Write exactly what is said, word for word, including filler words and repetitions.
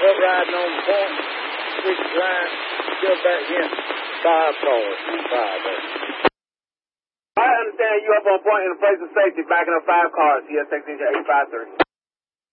Foot riding on point, six line, still back in. Five cars, five there. I understand you up on point in a place of safety, backing up five cars, C S X eight five three.